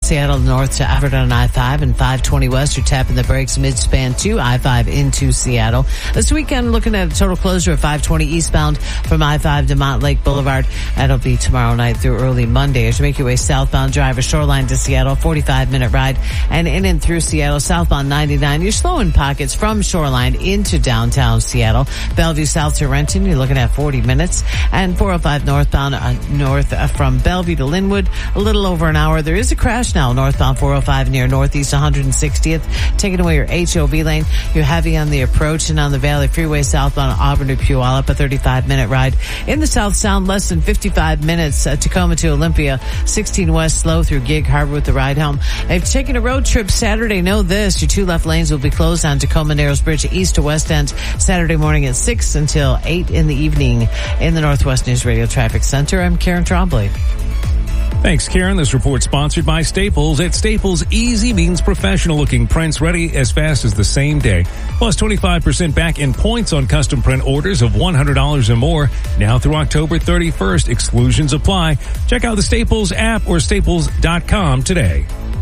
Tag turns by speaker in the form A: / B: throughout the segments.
A: Seattle north to Everett on I-5 and 520 west. You're tapping the brakes mid-span to I-5 into Seattle. This weekend, looking at a total closure of 520 eastbound from I-5 to Montlake Boulevard. That'll be tomorrow night through early Monday. As you make your way southbound, drive a Shoreline to Seattle, 45-minute ride. And in and through Seattle, southbound 99. You're slow in pockets from Shoreline into downtown Seattle. Bellevue south to Renton, you're looking at 40 minutes. And 405 northbound north from Bellevue to Linwood, a little over an hour. There is a crash now northbound 405 near Northeast 160th, taking away your HOV lane. You're heavy on the approach and on the Valley Freeway southbound Auburn to Puyallup, a 35-minute ride. In the South Sound, less than 55 minutes, Tacoma to Olympia, 16 west slow through Gig Harbor with the ride home. If you're taking a road trip Saturday, know this, your two left lanes will be closed on Tacoma Narrows Bridge east to west end Saturday morning at 6 until 8 in the evening. In the Northwest News Radio Traffic Center, I'm Karen Trombley.
B: Thanks, Karen. This report sponsored by Staples. At Staples, easy means professional-looking prints ready as fast as the same day. Plus 25% back in points on custom print orders of $100 or more. Now through October 31st. Exclusions apply. Check out the Staples app or staples.com today.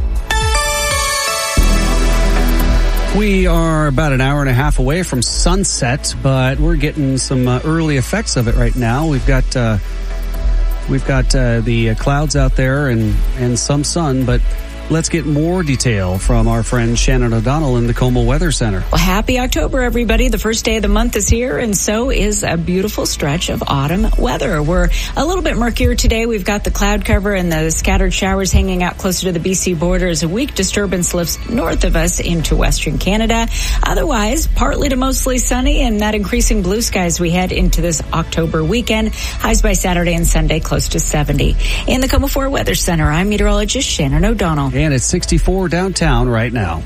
C: We are about an hour and a half away from sunset, but we're getting some early effects of it right now. We've got the clouds out there and some sun, but let's get more detail from our friend Shannon O'Donnell in the Tacoma Weather Center.
D: Well, happy October, everybody. The first day of the month is here, and so is a beautiful stretch of autumn weather. We're a little bit murkier today. We've got the cloud cover and the scattered showers hanging out closer to the BC border as a weak disturbance lifts north of us into western Canada. Otherwise, partly to mostly sunny and that increasing blue skies we head into this October weekend. Highs by Saturday and Sunday close to 70. In the Tacoma 4 Weather Center, I'm meteorologist Shannon O'Donnell.
C: And it's 64 downtown right now.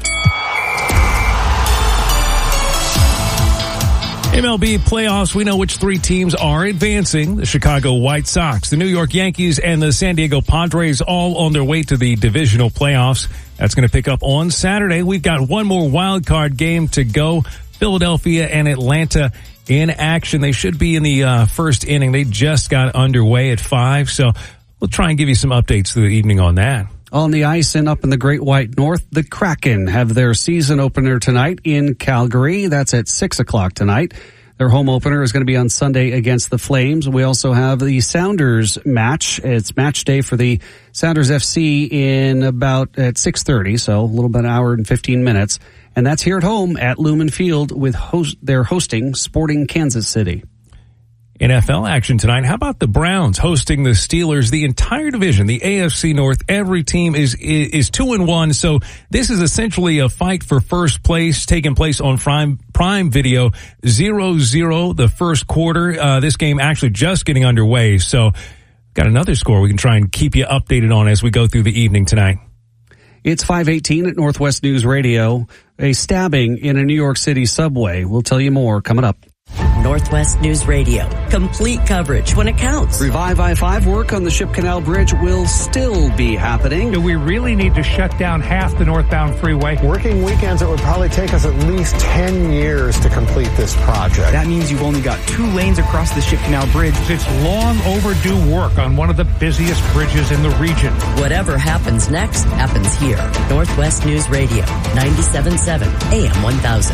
B: MLB playoffs, we know which three teams are advancing. The Chicago White Sox, the New York Yankees, and the San Diego Padres all on their way to the divisional playoffs. That's going to pick up on Saturday. We've got one more wild card game to go. Philadelphia and Atlanta in action. They should be in the first inning. They just got underway at 5, so we'll try and give you some updates through the evening on that.
C: On the ice and up in the Great White North, the Kraken have their season opener tonight in Calgary. That's at 6 o'clock tonight. Their home opener is going to be on Sunday against the Flames. We also have the Sounders match. It's match day for the Sounders FC in about at 6:30, so a little bit, an hour and 15 minutes. And that's here at home at Lumen Field with they're hosting Sporting Kansas City.
B: NFL action tonight. How about the Browns hosting the Steelers? The entire division, the AFC North, every team is 2-1. So this is essentially a fight for first place taking place on Prime Video. 0-0 the first quarter. This game actually just getting underway. So got another score we can try and keep you updated on as we go through the evening tonight.
C: It's 5:18 at Northwest News Radio. A stabbing in a New York City subway. We'll tell you more coming up.
E: Northwest News Radio. Complete coverage when it counts.
C: Revive I-5 work on the Ship Canal Bridge will still be happening.
F: Do we really need to shut down half the northbound freeway?
G: Working weekends, it would probably take us at least 10 years to complete this project.
H: That means you've only got 2 lanes across the Ship Canal Bridge.
F: It's long overdue work on one of the busiest bridges in the region.
E: Whatever happens next happens here. Northwest News Radio, 97.7 AM 1000.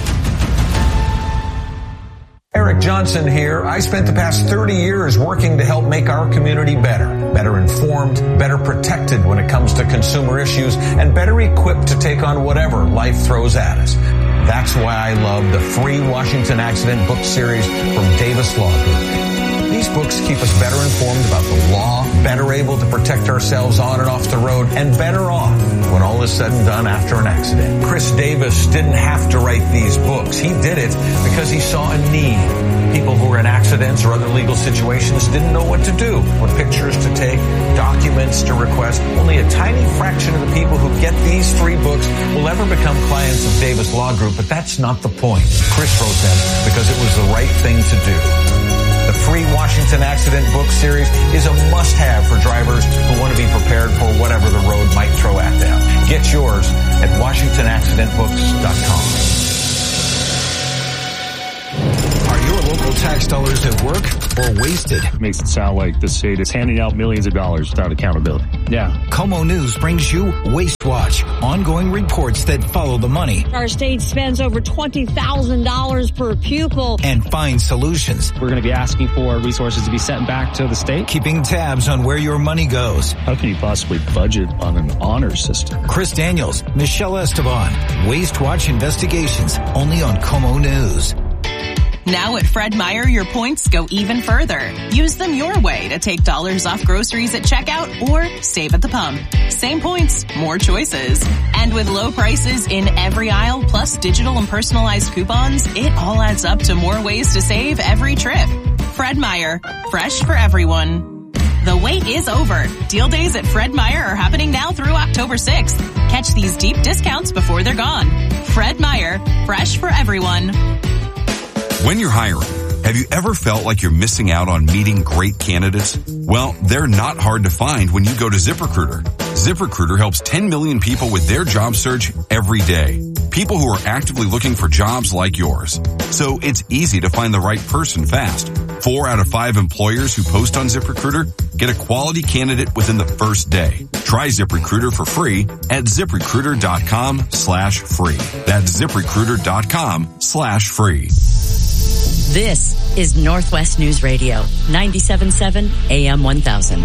I: Eric Johnson here. I spent the past 30 years working to help make our community better informed, better protected when it comes to consumer issues, and better equipped to take on whatever life throws at us. That's why I love the free Washington Accident book series from Davis Law Group. These books keep us better informed about the law, better able to protect ourselves on and off the road, and better off when all is said and done after an accident. Chris Davis didn't have to write these books. He did it because he saw a need. People who were in accidents or other legal situations didn't know what to do, what pictures to take, documents to request. Only a tiny fraction of the people who get these free books will ever become clients of Davis Law Group, but that's not the point. Chris wrote them because it was the right thing to do. The free Washington Accident book series is a must-have for drivers who want to be prepared for whatever the road might throw at them. Get yours at WashingtonAccidentBooks.com.
J: Are your local tax dollars at work or wasted.
K: It makes it sound like the state is handing out millions of dollars without accountability. Yeah.
J: KOMO News brings you Waste Watch, ongoing reports that follow the money.
L: Our state spends over $20,000 per pupil.
J: And find solutions.
H: We're going to be asking for resources to be sent back to the state.
J: Keeping tabs on where your money goes.
K: How can you possibly budget on an honor system?
J: Chris Daniels, Michelle Esteban, Waste Watch Investigations, only on KOMO News.
M: Now at Fred Meyer, your points go even further. Use them your way to take dollars off groceries at checkout or save at the pump. Same points, more choices. And with low prices in every aisle, plus digital and personalized coupons, it all adds up to more ways to save every trip. Fred Meyer, fresh for everyone. The wait is over. Deal days at Fred Meyer are happening now through October 6th. Catch these deep discounts before they're gone. Fred Meyer, fresh for everyone.
N: When you're hiring, have you ever felt like you're missing out on meeting great candidates? Well, they're not hard to find when you go to ZipRecruiter. ZipRecruiter helps 10 million people with their job search every day. People who are actively looking for jobs like yours. So it's easy to find the right person fast. 4 out of 5 employers who post on ZipRecruiter get a quality candidate within the first day. Try ZipRecruiter for free at ZipRecruiter.com/free. That's ZipRecruiter.com/free.
E: This is Northwest News Radio, 97.7 AM 1000.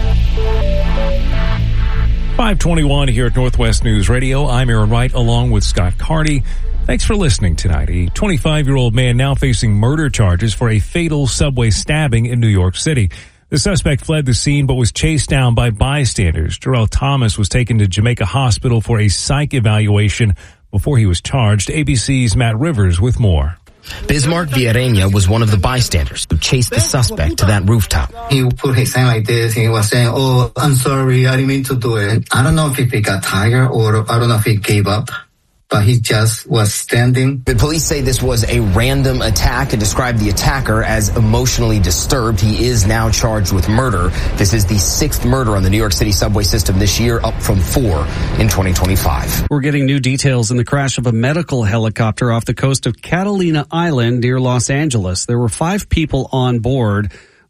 B: 521 here at Northwest News Radio. I'm Aaron Wright along with Scott Carty. Thanks for listening tonight. A 25-year-old man now facing murder charges for a fatal subway stabbing in New York City. The suspect fled the scene but was chased down by bystanders. Jarrell Thomas was taken to Jamaica Hospital for a psych evaluation before he was charged. ABC's Matt Rivers with more.
O: Bismarck Villarreña was one of the bystanders who chased the suspect to that rooftop.
P: He put his hand like this and he was saying, "Oh, I'm sorry, I didn't mean to do it." I don't know if he got tired or I don't know if he gave up, but he just was standing.
O: The police say this was a random attack and described the attacker as emotionally disturbed. He is now charged with murder. This is the 6th murder on the New York City subway system this year, up from 4 in 2025.
C: We're getting new details in the crash of a medical helicopter off the coast of Catalina Island near Los Angeles. There were 5 people on board.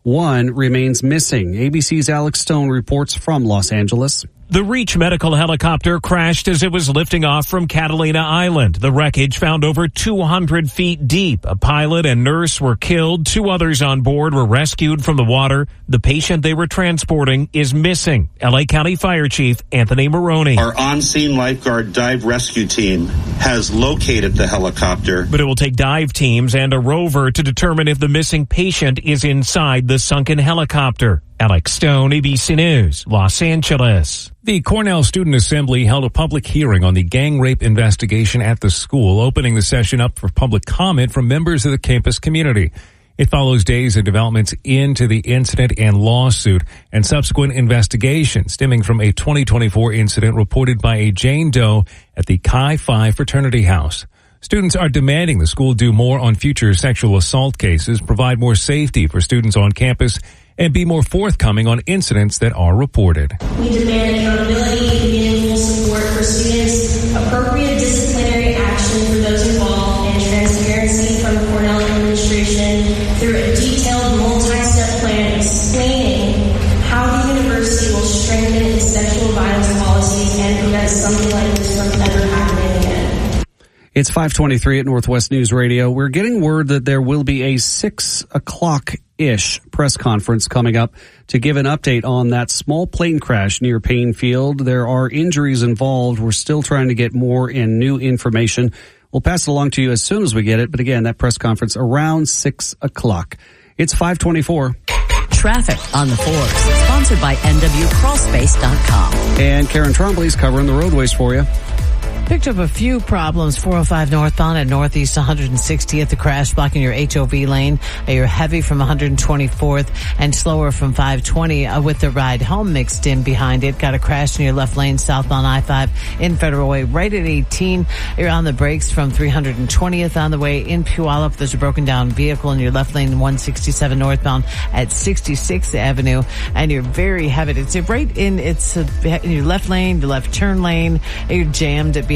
C: 1 remains missing. ABC's Alex Stone reports from Los Angeles.
Q: The Reach medical helicopter crashed as it was lifting off from Catalina Island. The wreckage found over 200 feet deep. A pilot and nurse were killed. 2 others on board were rescued from the water. The patient they were transporting is missing. LA County Fire Chief Anthony Maroney.
R: Our on-scene lifeguard dive rescue team has located the helicopter.
Q: But it will take dive teams and a rover to determine if the missing patient is inside the sunken helicopter. Alex Stone, ABC News, Los Angeles.
B: The Cornell Student Assembly held a public hearing on the gang rape investigation at the school, opening the session up for public comment from members of the campus community. It follows days of developments into the incident and lawsuit and subsequent investigation stemming from a 2024 incident reported by a Jane Doe at the Chi Phi fraternity house. Students are demanding the school do more on future sexual assault cases, provide more safety for students on campus, and be more forthcoming on incidents that are reported.
S: We demand accountability, meaningful support for students, appropriate disciplinary action for those involved, and transparency from the Cornell administration through a detailed multi-step plan explaining how the university will strengthen its sexual violence policies and prevent something like this from ever happening again.
C: It's 5:23 at Northwest News Radio. We're getting word that there will be a 6 o'clock-ish press conference coming up to give an update on that small plane crash near Payne Field. There are injuries involved. We're still trying to get more and new information. We'll pass it along to you as soon as we get it. But again, that press conference around 6 o'clock. It's 5:24.
E: Traffic on the 4s, sponsored by NWCrawlspace.com.
C: And Karen Trombley's covering the roadways for you.
A: Picked up a few problems. 405 northbound at Northeast 160th. The crash blocking your HOV lane. You're heavy from 124th and slower from 520 with the ride home mixed in behind it. Got a crash in your left lane southbound I-5 in Federal Way right at 18. You're on the brakes from 320th on the way in Puyallup. There's a broken down vehicle in your left lane 167 northbound at 66th Avenue. And you're very heavy. It's right in, in your left lane, the left turn lane. You're jammed at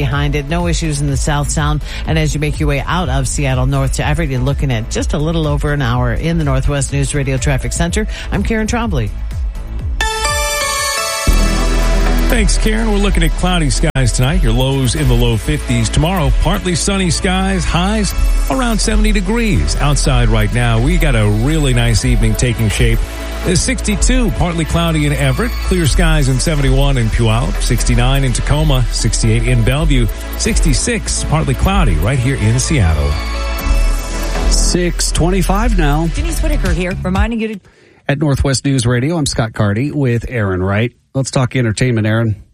A: behind it. No issues in the South Sound. And as you make your way out of Seattle north to Everett, you're looking at just a little over an hour in the Northwest News Radio Traffic Center. I'm Karen Trombley.
B: Thanks, Karen. We're looking at cloudy skies tonight. Your lows in the low 50s. Tomorrow, partly sunny skies, highs around 70 degrees. Outside right now, we got a really nice evening taking shape. It's 62, partly cloudy in Everett, clear skies in 71 in Puyallup, 69 in Tacoma, 68 in Bellevue, 66, partly cloudy right here in Seattle.
C: 6:25 now.
T: Denise Whitaker here, reminding you to...
C: At Northwest News Radio, I'm Scott Carty with Aaron Wright. Let's talk entertainment, Aaron.